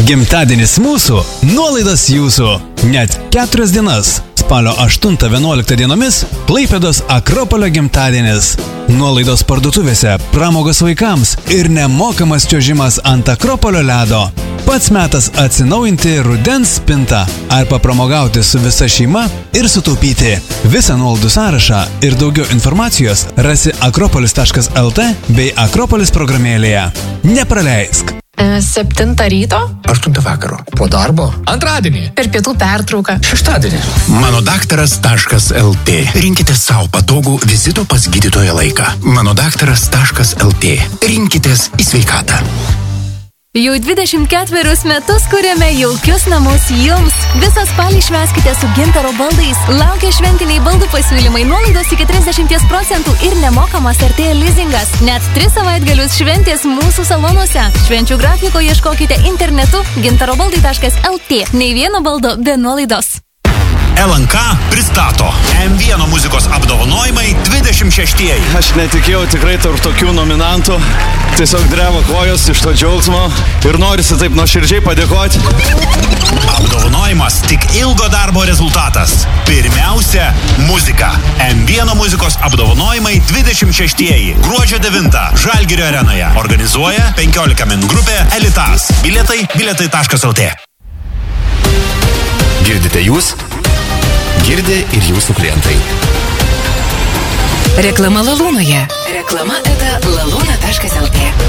Gimtadienis mūsų, nuolaidos jūsų. Net 4 dienas. Spalio 8-11 dienomis Klaipėdos Akropolio gimtadienis. Nuolaidos parduotuvėse, pramogos vaikams ir nemokamas čiuožimas ant Akropolio ledo. Pats metas atsinaujinti rudens spintą arba pramogauti su visa šeima ir sutaupyti. Visą nuolaidų sąrašą ir daugiau informacijos rasi akropolis.lt bei Akropolis programėlėje. Nepraleisk. 7 ryto? 8 vakaro. Po darbo? Antradienį. Per pietų pertrauką. Šeštadienį. Manodaktaras.lt. Rinkite savo patogų vizito pas gydytoją laiką. Manodaktaras.lt. Rinkitės į sveikatą. Jau 24 metus kuriame jaukius namus jums. Visą spalį švęskite su Gintaro baldais. Laukia šventiniai baldų pasiūlymai, nuolaidos iki 30% ir nemokamas RTL leasingas. Net 3 savaitgalius šventės mūsų salonuose. Švenčių grafiko ieškokite internetu gintarobaldai.lt. Nei vieno baldo be nuolaidos. LNK pristato M1 muzikos apdovanojimai 26-ieji. Aš netikėjau tikrai tarp tokių nominantų. Tiesiog dreba kojos iš to džiaugsmo ir norisi taip nuoširdžiai padėkoti. Apdovanojimas tik ilgo darbo rezultatas. Pirmiausia, muzika. M1 muzikos apdovanojimai 26-ieji. Gruodžio 9 Žalgirio arenoje. Organizuoja 15 min grupė Elitas. Biletai.lt. Girdite jūs? Girdi ir jūsų klientai. Reklama Lalūnoje. Reklama eta lalūna.lt.